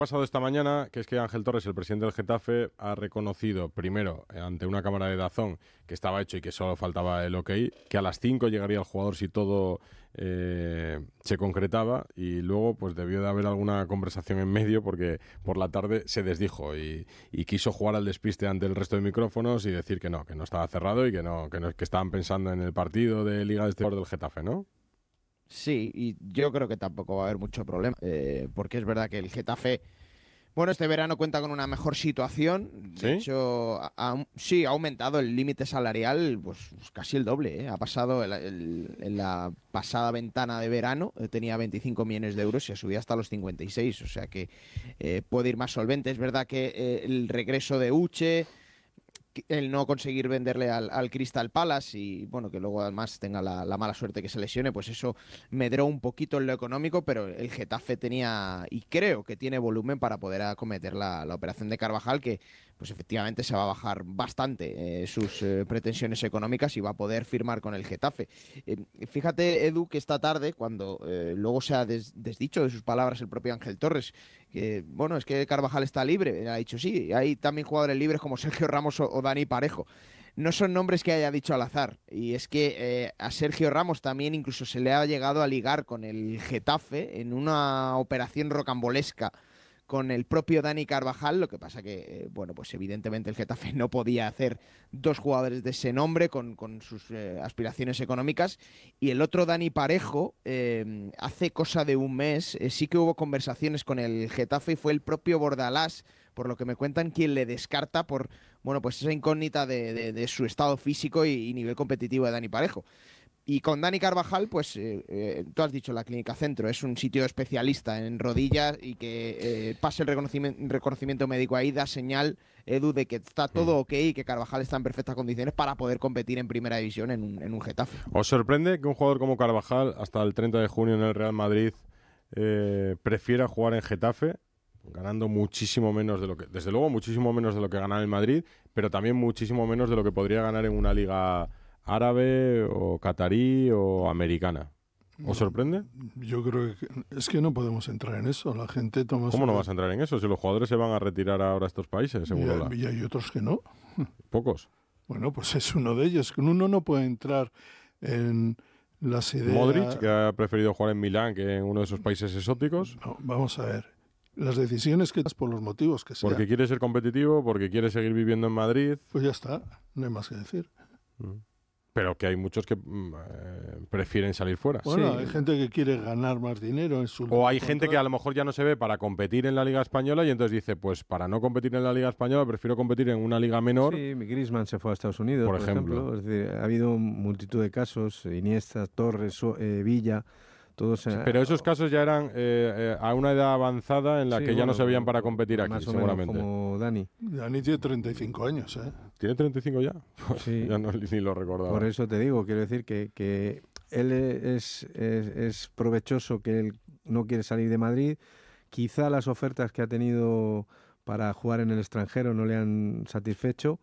Pasado esta mañana, que es que Ángel Torres, el presidente del Getafe, ha reconocido primero ante una cámara de Dazón que estaba hecho y que solo faltaba el ok, que a las 5 llegaría el jugador si todo se concretaba, y luego pues debió de haber alguna conversación en medio porque por la tarde se desdijo y quiso jugar al despiste ante el resto de micrófonos y decir que no estaba cerrado y que estaban pensando en el partido de Liga de este del Getafe, ¿no? Sí, y yo creo que tampoco va a haber mucho problema, porque es verdad que el Getafe, bueno, este verano cuenta con una mejor situación. De ¿Sí? hecho, sí, ha aumentado el límite salarial, pues casi el doble, ¿eh? Ha pasado en la pasada ventana de verano, tenía 25 millones de euros y ha subido hasta los 56, o sea que puede ir más solvente. Es verdad que el regreso de Uche, el no conseguir venderle al Crystal Palace y bueno, que luego además tenga la mala suerte que se lesione, pues eso medró un poquito en lo económico, pero el Getafe tenía y creo que tiene volumen para poder acometer la operación de Carvajal, que pues efectivamente se va a bajar bastante sus pretensiones económicas y va a poder firmar con el Getafe. Fíjate, Edu, que esta tarde, cuando luego se ha desdicho de sus palabras el propio Ángel Torres, que bueno, es que Carvajal está libre, ha dicho sí, hay también jugadores libres como Sergio Ramos o Dani Parejo. No son nombres que haya dicho al azar. Y es que a Sergio Ramos también incluso se le ha llegado a ligar con el Getafe en una operación rocambolesca con el propio Dani Carvajal. Lo que pasa que, bueno, pues evidentemente el Getafe no podía hacer dos jugadores de ese nombre con sus aspiraciones económicas. Y el otro Dani Parejo, hace cosa de un mes, sí que hubo conversaciones con el Getafe y fue el propio Bordalás, por lo que me cuentan, quien le descarta por, bueno, pues esa incógnita de su estado físico y nivel competitivo de Dani Parejo. Y con Dani Carvajal, pues tú has dicho, la Clínica Centro es un sitio especialista en rodillas y que pase el reconocimiento médico ahí, da señal, Edu, de que está todo ok y que Carvajal está en perfectas condiciones para poder competir en primera división en un Getafe. ¿Os sorprende que un jugador como Carvajal, hasta el 30 de junio en el Real Madrid, prefiera jugar en Getafe, ganando muchísimo menos de lo que, desde luego, muchísimo menos de lo que gana en el Madrid, pero también muchísimo menos de lo que podría ganar en una liga árabe o catarí o americana? ¿Os sorprende? Yo creo que es que no podemos entrar en eso. La gente toma ¿Cómo su... no vas a entrar en eso? Si los jugadores se van a retirar ahora a estos países, seguro. Y hay otros que no. Pocos. Bueno, pues es uno de ellos. Uno no puede entrar en las ideas... Modric, que ha preferido jugar en Milán que en uno de esos países exóticos. No, vamos a ver. Las decisiones que das por los motivos que sean. Porque quiere ser competitivo, porque quiere seguir viviendo en Madrid. Pues ya está. No hay más que decir. Pero que hay muchos que prefieren salir fuera. Bueno, Sí. hay gente que quiere ganar más dinero en su... O hay gente que a lo mejor ya no se ve para competir en la Liga Española y entonces dice, pues para no competir en la Liga Española prefiero competir en una liga menor. Sí, Griezmann se fue a Estados Unidos, por ejemplo. Es decir, ha habido multitud de casos, Iniesta, Torres, Villa, todos... Sí, pero esos casos ya eran a una edad avanzada en la que ya no se veían para competir aquí, más o seguramente. menos como Dani. Dani tiene 35 años, ¿eh? ¿Tiene 35 ya? Sí. Ya no, ni lo recordaba. Por eso te digo, quiero decir que él es provechoso, que él no quiere salir de Madrid. Quizá las ofertas que ha tenido para jugar en el extranjero no le han satisfecho.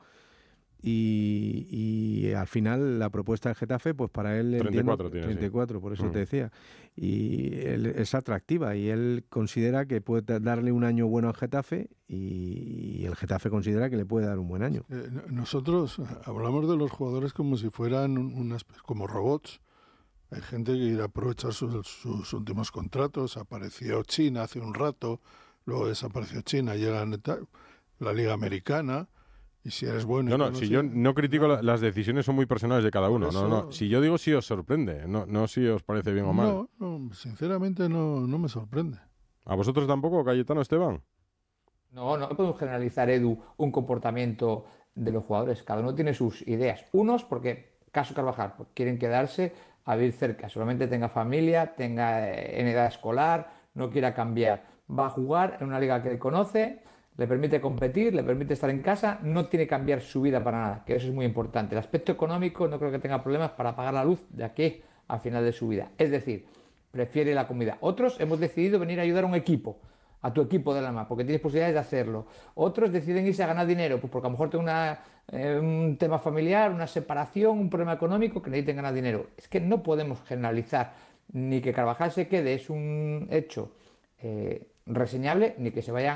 Y al final la propuesta del Getafe, pues para él 34 tiene, 34, sí. por eso te decía, y él es atractiva y él considera que puede darle un año bueno al Getafe y el Getafe considera que le puede dar un buen año. Nosotros hablamos de los jugadores como si fueran como robots. Hay gente que quiere aprovechar sus últimos contratos. Apareció China hace un rato, luego desapareció China, llegan la Liga Americana. Y si eres bueno... No, si yo no critico, las decisiones son muy personales de cada uno. No. Si yo digo si os sorprende, no si os parece bien o mal. No, sinceramente no me sorprende. ¿A vosotros tampoco, Cayetano, Esteban? No podemos generalizar, Edu, un comportamiento de los jugadores. Cada uno tiene sus ideas. Unos, porque, caso Carvajal, pues quieren quedarse a vivir cerca. Solamente tenga familia, tenga en edad escolar, no quiera cambiar. Va a jugar en una liga que conoce, le permite competir, le permite estar en casa, no tiene que cambiar su vida para nada, que eso es muy importante. El aspecto económico no creo que tenga problemas para pagar la luz de aquí al final de su vida. Es decir, prefiere la comida. Otros hemos decidido venir a ayudar a un equipo, a tu equipo del alma, porque tienes posibilidades de hacerlo. Otros deciden irse a ganar dinero, pues porque a lo mejor tiene un tema familiar, una separación, un problema económico que necesiten ganar dinero. Es que no podemos generalizar, ni que Carvajal se quede, es un hecho reseñable, ni que se vayan